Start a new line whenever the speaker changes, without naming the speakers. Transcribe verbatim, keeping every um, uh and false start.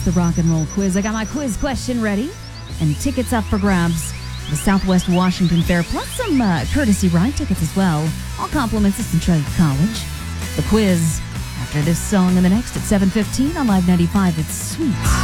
The rock and roll quiz. I got my quiz question ready and tickets up for grabs. The Southwest Washington Fair, plus some uh, courtesy ride tickets as well. All compliments of Centralia College. The quiz after this song and the next at seven fifteen on Live ninety-five. It's Sweet.